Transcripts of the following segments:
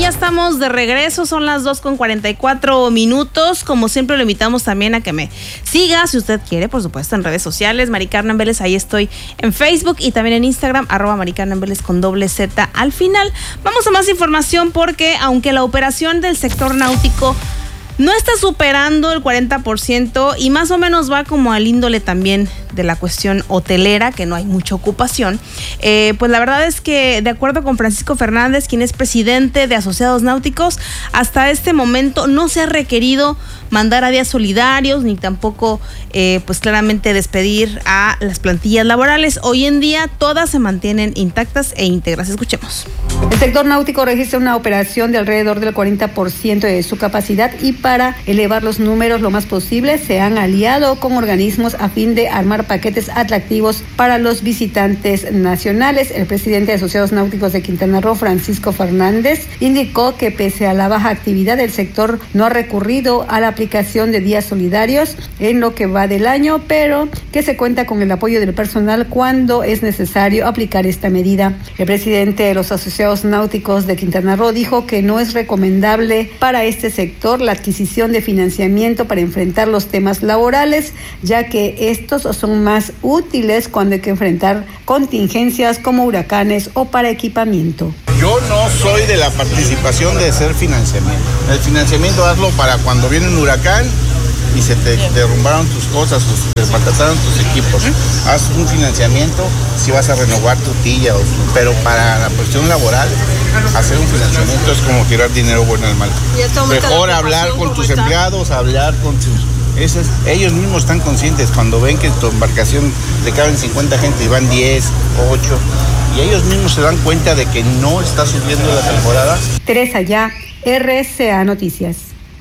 ya estamos de regreso, son las 2:44. Como siempre, lo invitamos también a que me siga, si usted quiere, por supuesto, en redes sociales. Mari Carmen Vélez, ahí estoy en Facebook y también en Instagram, @Mari Carmen Vélez con .z al final. Vamos a más información porque, aunque la operación del sector náutico no está superando el 40% y más o menos va como al índole también de la cuestión hotelera, que no hay mucha ocupación, pues la verdad es que, de acuerdo con Francisco Fernández, quien es presidente de Asociados Náuticos, hasta este momento no se ha requerido mandar a días solidarios ni tampoco pues claramente despedir a las plantillas laborales. Hoy en día todas se mantienen intactas e íntegras. Escuchemos. El sector náutico registra una operación de alrededor del 40% de su capacidad y para elevar los números lo más posible se han aliado con organismos a fin de armar paquetes atractivos para los visitantes nacionales. El presidente de Asociados Náuticos de Quintana Roo, Francisco Fernández, indicó que pese a la baja actividad, el sector no ha recurrido a la aplicación de días solidarios en lo que va del año, pero que se cuenta con el apoyo del personal cuando es necesario aplicar esta medida. El presidente de los Asociados Náuticos de Quintana Roo dijo que no es recomendable para este sector la adquisición de financiamiento para enfrentar los temas laborales, ya que estos son más útiles cuando hay que enfrentar contingencias como huracanes o para equipamiento. Yo no soy de la participación de hacer financiamiento. El financiamiento hazlo para cuando viene un huracán y se te derrumbaron tus cosas, o se maltrataron tus equipos. Haz un financiamiento si vas a renovar tu tilla, pero para la cuestión laboral, hacer un financiamiento es como tirar dinero bueno al mal. Mejor hablar con tus empleados, hablar con tus... ellos mismos están conscientes cuando ven que tu embarcación le caben 50 gente y van 10, 8, y ellos mismos se dan cuenta de que no está subiendo la temporada. Teresa Ya, RCA Noticias.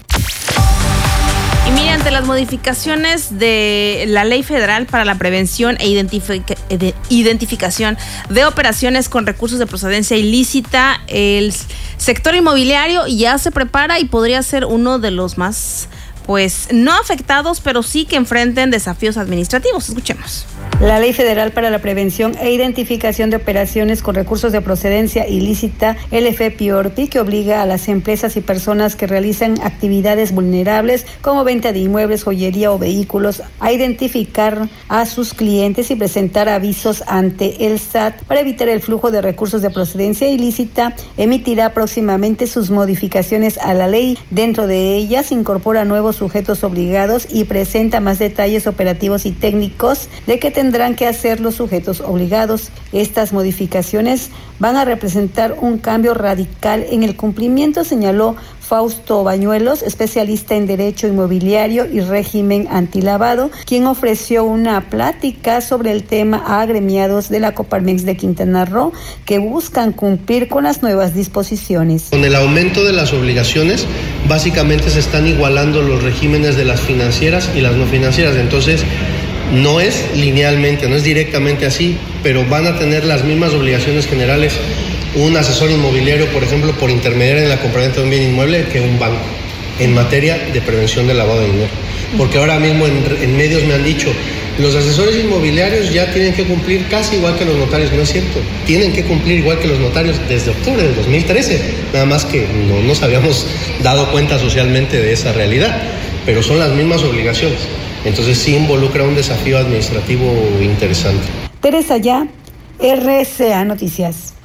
Y mire, ante las modificaciones de la Ley Federal para la Prevención e Identificación de Operaciones con Recursos de Procedencia Ilícita, el sector inmobiliario ya se prepara y podría ser uno de los más, pues, no afectados, pero sí que enfrenten desafíos administrativos. Escuchemos. La Ley Federal para la Prevención e Identificación de Operaciones con Recursos de Procedencia Ilícita, LFPORPI, que obliga a las empresas y personas que realizan actividades vulnerables como venta de inmuebles, joyería o vehículos a identificar a sus clientes y presentar avisos ante el SAT para evitar el flujo de recursos de procedencia ilícita, emitirá próximamente sus modificaciones a la ley. Dentro de ellas incorpora nuevos sujetos obligados y presenta más detalles operativos y técnicos de que tendrán que hacer los sujetos obligados. Estas modificaciones van a representar un cambio radical en el cumplimiento, señaló Fausto Bañuelos, especialista en Derecho Inmobiliario y Régimen Antilavado, quien ofreció una plática sobre el tema a agremiados de la Coparmex de Quintana Roo que buscan cumplir con las nuevas disposiciones. Con el aumento de las obligaciones, básicamente se están igualando los regímenes de las financieras y las no financieras. Entonces, no es linealmente, no es directamente así, pero van a tener las mismas obligaciones generales un asesor inmobiliario, por ejemplo, por intermediar en la compraventa de un bien inmueble que un banco en materia de prevención del lavado de dinero. Porque ahora mismo en medios me han dicho, los asesores inmobiliarios ya tienen que cumplir casi igual que los notarios. No es cierto, tienen que cumplir igual que los notarios desde octubre del 2013, nada más que no nos habíamos dado cuenta socialmente de esa realidad, pero son las mismas obligaciones. Entonces sí involucra un desafío administrativo interesante. Teresa Ya, RCA Noticias.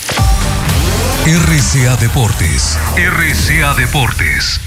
RCA Deportes. RCA Deportes.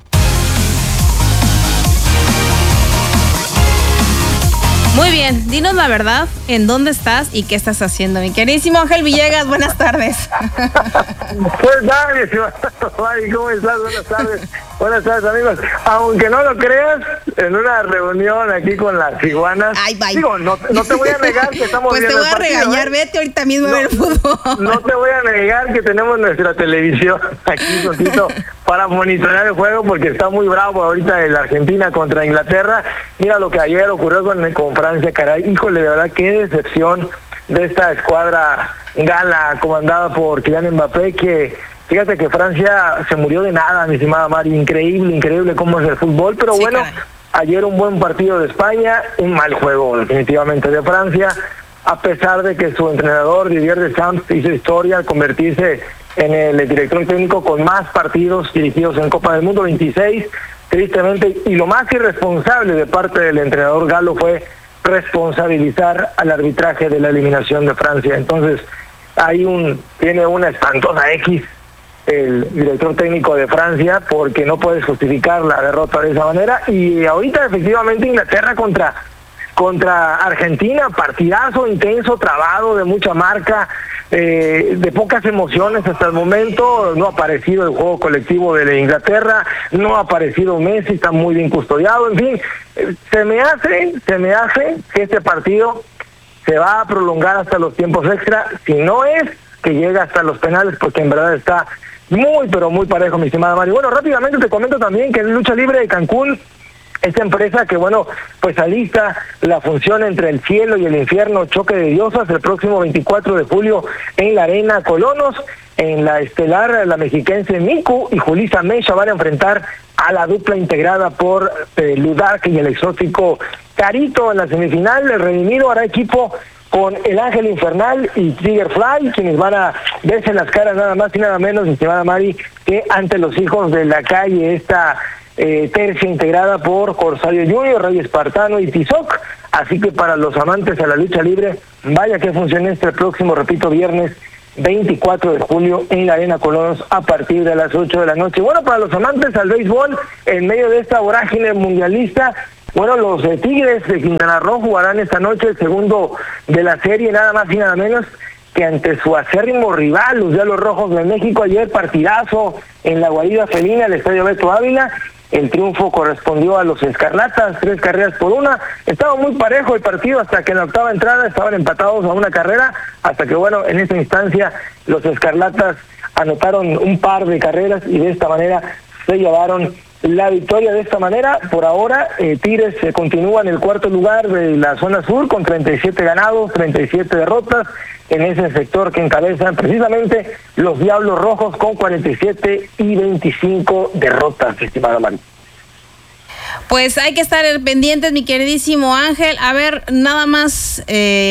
Muy bien, dinos la verdad, ¿en dónde estás y qué estás haciendo? Mi queridísimo Ángel Villegas, buenas tardes. Pues dale, ¿cómo estás? Buenas tardes. Buenas tardes, amigos. Aunque no lo creas, en una reunión aquí con las iguanas. Ay, bye. Digo, no te voy a negar que estamos pues viendo te voy a partido, regañar, vete ahorita mismo a ver el fútbol. No te voy a negar que tenemos nuestra televisión aquí, Sotito, para monitorear el juego, porque está muy bravo ahorita el Argentina contra Inglaterra. Mira lo que ayer ocurrió con Francia, caray. Híjole, de verdad, qué decepción de esta escuadra gala comandada por Kylian Mbappé, que fíjate que Francia se murió de nada, mi estimada Mari. Increíble cómo es el fútbol, pero sí, bueno, caray. Ayer un buen partido de España, un mal juego definitivamente de Francia. a pesar de que su entrenador Didier Deschamps hizo historia al convertirse en el director técnico con más partidos dirigidos en Copa del Mundo, 26, tristemente, y lo más irresponsable de parte del entrenador galo fue responsabilizar al arbitraje de la eliminación de Francia. Entonces, tiene una espantosa X el director técnico de Francia, porque no puedes justificar la derrota de esa manera. Y ahorita efectivamente Inglaterra contra Argentina, partidazo intenso, trabado, de mucha marca, de pocas emociones hasta el momento. No ha aparecido el juego colectivo de Inglaterra, no ha aparecido Messi, está muy bien custodiado. En fin, se me hace que este partido se va a prolongar hasta los tiempos extra, si no es que llega hasta los penales, porque en verdad está muy, pero muy parejo, mi estimada Mari. Bueno, rápidamente te comento también que en Lucha Libre de Cancún, esta empresa que, pues alista la función entre el cielo y el infierno, Choque de Diosas, el próximo 24 de julio en la Arena Colonos. En la estelar, la mexiquense Miku y Julissa Mecha van a enfrentar a la dupla integrada por Ludark y el exótico Carito. En la semifinal, el Redimido hará equipo con el Ángel Infernal y Triggerfly, quienes van a verse las caras nada más y nada menos, estimada Mari, que ante los hijos de la calle, esta tercia integrada por Corsario Junior, Rey Espartano y Tizoc. Así que para los amantes a la lucha libre, vaya que funcione este próximo, repito, viernes 24 de julio en la Arena Colonos a partir de las 8 de la noche. Bueno, para los amantes al béisbol, en medio de esta vorágine mundialista, los Tigres de Quintana Roo jugarán esta noche el segundo de la serie, nada más y nada menos que ante su acérrimo rival, los Diablos Rojos de México. Ayer partidazo en la guarida felina, el Estadio Beto Ávila. El triunfo correspondió a los Escarlatas, 3-1. Estaba muy parejo el partido hasta que en la octava entrada estaban empatados a una carrera, hasta que en esa instancia los Escarlatas anotaron un par de carreras y de esta manera se llevaron la victoria. De esta manera, por ahora, Tigres continúa en el cuarto lugar de la zona sur con 37 ganados, 37 derrotas. En ese sector que encabezan precisamente los Diablos Rojos con 47 y 25 derrotas, estimada Mari. Pues hay que estar pendientes, mi queridísimo Ángel. A ver, nada más,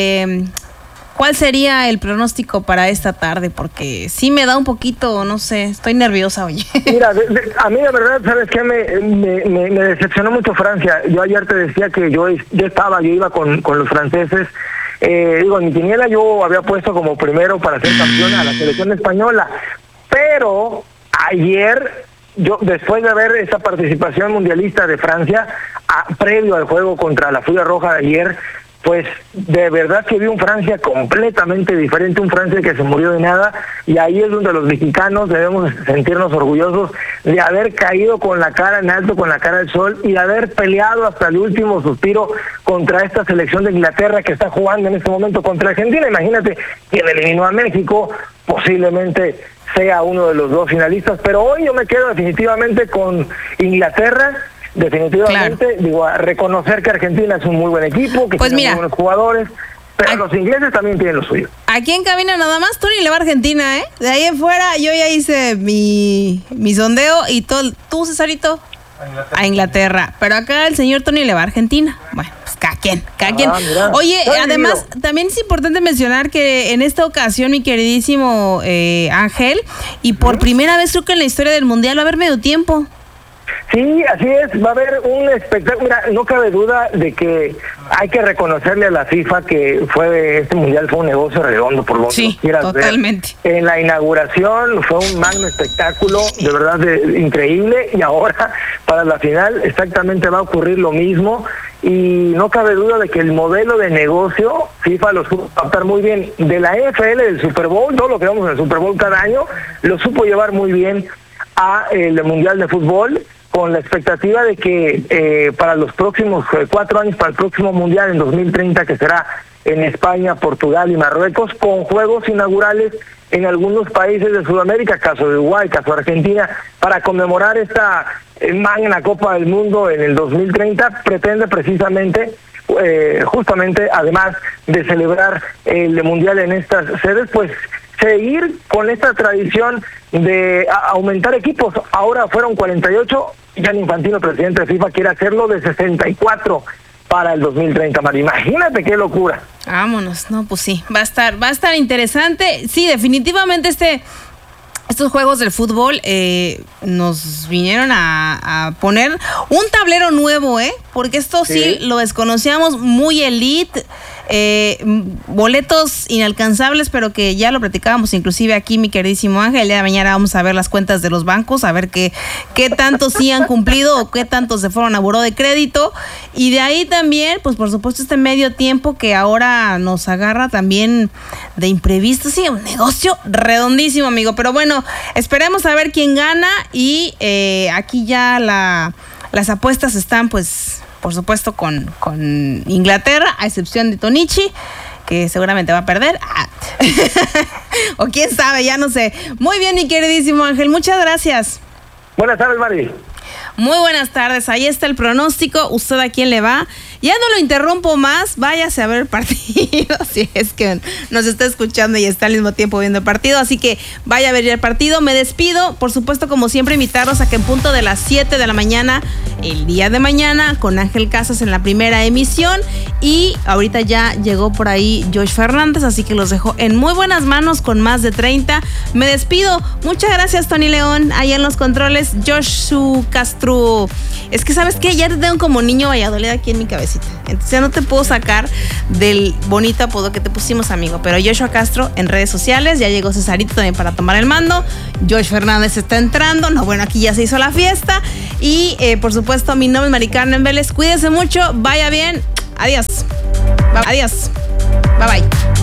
¿cuál sería el pronóstico para esta tarde? Porque sí me da un poquito, no sé, estoy nerviosa, oye. Mira, a mí la verdad, ¿sabes qué? Me decepcionó mucho Francia. Yo ayer te decía que yo iba con los franceses. En mi quiniela yo había puesto como primero para ser campeón a la selección española, pero ayer, después de ver esa participación mundialista de Francia, previo al juego contra la Furia Roja de ayer, pues de verdad que vi un Francia completamente diferente, un Francia que se murió de nada, y ahí es donde los mexicanos debemos sentirnos orgullosos de haber caído con la cara en alto, con la cara del sol, y de haber peleado hasta el último suspiro contra esta selección de Inglaterra que está jugando en este momento contra Argentina. Imagínate, quien eliminó a México posiblemente sea uno de los dos finalistas, pero hoy yo me quedo definitivamente con Inglaterra. Definitivamente, claro. A reconocer que Argentina es un muy buen equipo, que tiene muy buenos jugadores, pero los ingleses también tienen lo suyo. Aquí en cabina nada más, Tony le va a Argentina, ¿eh? De ahí en fuera yo ya hice mi sondeo y tú, Cesarito, a Inglaterra. Pero acá el señor Tony le va a Argentina. Bueno, pues cada quien. Mira. Oye, además, también es importante mencionar que en esta ocasión, mi queridísimo Ángel, y por primera vez creo que en la historia del Mundial va a haber medio tiempo. Sí, así es, va a haber un espectáculo. Mira, no cabe duda de que hay que reconocerle a la FIFA que este mundial fue un negocio redondo, por lo que quieras totalmente ver. En la inauguración fue un magno espectáculo, de verdad increíble, y ahora para la final exactamente va a ocurrir lo mismo, y no cabe duda de que el modelo de negocio FIFA lo supo adaptar muy bien. De la NFL, del Super Bowl, todo lo que vemos en el Super Bowl cada año, lo supo llevar muy bien a el Mundial de Fútbol, con la expectativa de que para los próximos 4 años, para el próximo Mundial en 2030, que será en España, Portugal y Marruecos, con juegos inaugurales en algunos países de Sudamérica, caso de Uruguay, caso de Argentina, para conmemorar esta magna Copa del Mundo en el 2030, pretende precisamente, justamente, además de celebrar el Mundial en estas sedes, pues seguir con esta tradición de aumentar equipos. Ahora fueron 48, Gianni Infantino, presidente de FIFA, quiere hacerlo de 64. para el 2030, Mari. Imagínate qué locura. Vámonos, no, pues sí, va a estar interesante. Sí, definitivamente estos juegos del fútbol nos vinieron a poner un tablero nuevo, porque esto sí lo desconocíamos, muy elite, boletos inalcanzables, pero que ya lo platicábamos inclusive aquí, mi queridísimo Ángel. El día de mañana vamos a ver las cuentas de los bancos, a ver qué tanto sí han cumplido o qué tanto se fueron a buró de crédito. Y de ahí también, pues por supuesto, este medio tiempo que ahora nos agarra también de imprevisto. Sí, un negocio redondísimo, amigo. Pero bueno, esperemos a ver quién gana. Y aquí ya las apuestas están, pues, por supuesto, con Inglaterra, a excepción de Tonichi, que seguramente va a perder. O quién sabe, ya no sé. Muy bien, mi queridísimo Ángel, muchas gracias. Buenas tardes, Mari. Muy buenas tardes, ahí está el pronóstico. ¿Usted a quién le va? Ya no lo interrumpo más, váyase a ver el partido, si es que nos está escuchando y está al mismo tiempo viendo el partido, así que vaya a ver el partido. Me despido, por supuesto, como siempre, invitarlos a que en punto de las 7 de la mañana, el día de mañana, con Ángel Casas en la primera emisión, y ahorita ya llegó por ahí Josh Fernández, así que los dejo en muy buenas manos con más de 30. Me despido, muchas gracias, Tony León, ahí en los controles, Joshua Castro. Es que, ¿sabes qué? Ya te tengo como niño Valladolid aquí en mi cabecita. Entonces ya no te puedo sacar del bonito apodo que te pusimos, amigo. Pero Joshua Castro en redes sociales. Ya llegó Cesarito también para tomar el mando. Josh Fernández está entrando. No, bueno, aquí ya se hizo la fiesta. Y por supuesto, mi nombre es Mari Carmen Vélez. Cuídese mucho. Vaya bien. Adiós. Adiós. Bye bye.